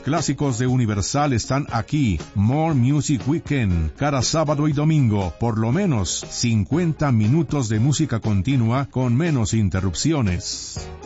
clásicos de Universal están aquí. More Music Weekend, cada sábado y domingo, por lo menos 50 minutos de música continua con menos interrupciones.